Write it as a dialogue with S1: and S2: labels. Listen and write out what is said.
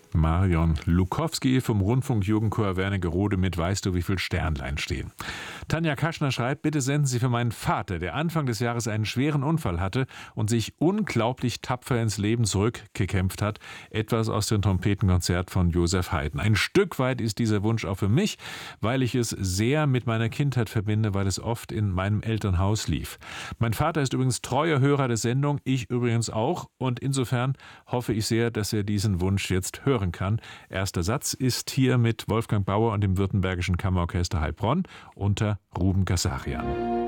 S1: Marion Lukowski vom Rundfunk Jugendchor Wernigerode mit Weißt du, wie viel Sternlein stehen. Tanja Kaschner schreibt, bitte senden Sie für meinen Vater, der Anfang des Jahres einen schweren Unfall hatte und sich unglaublich tapfer ins Leben zurückgekämpft hat, etwas aus dem Trompetenkonzert von Joseph Haydn. Ein Stück weit ist dieser Wunsch auch für mich, weil ich es sehr mit meiner Kindheit verbinde, weil es oft in meinem Elternhaus lief. Mein Vater ist übrigens treuer Hörer der Sendung, ich übrigens auch, und insofern hoffe ich sehr, dass er diesen Wunsch jetzt hören kann. Erster Satz ist hier mit Wolfgang Bauer und dem Württembergischen Kammerorchester Heilbronn unter Ruben Gassarian.